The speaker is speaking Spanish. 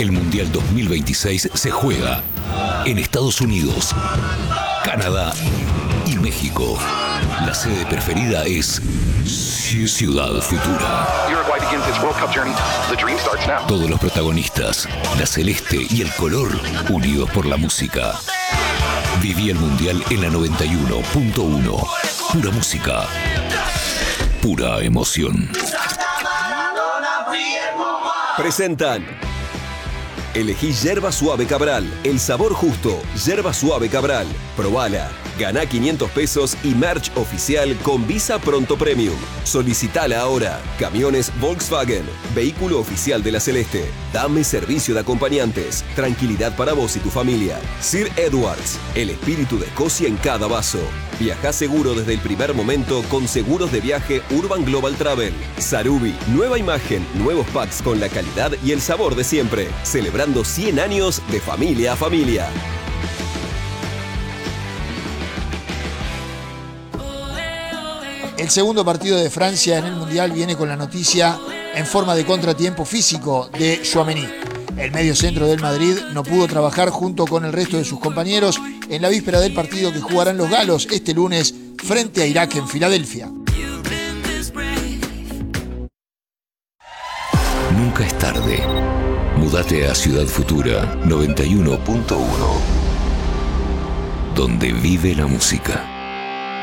El Mundial 2026 se juega en Estados Unidos, Canadá y México. La sede preferida es Ciudad Futura. Todos los protagonistas, la celeste y el color, unidos por la música. Viví el Mundial en la 91.1. Pura música, pura emoción. Presentan. Elegí Yerba Suave Cabral, el sabor justo. Yerba Suave Cabral. Probala. Ganá 500 pesos y merch oficial con Visa Pronto Premium. Solicitala ahora. Camiones Volkswagen. Vehículo oficial de la Celeste. Dame servicio de acompañantes. Tranquilidad para vos y tu familia. Sir Edwards. El espíritu de Escocia en cada vaso. Viajá seguro desde el primer momento con seguros de viaje Urban Global Travel. Sarubi. Nueva imagen, nuevos packs con la calidad y el sabor de siempre. Celebrando 100 años de familia a familia. El segundo partido de Francia en el Mundial viene con la noticia en forma de contratiempo físico de Tchouaméni. El mediocentro del Madrid no pudo trabajar junto con el resto de sus compañeros en la víspera del partido que jugarán los galos este lunes frente a Irak en Filadelfia. Nunca es tarde. Múdate a Ciudad Futura 91.1, donde vive la música.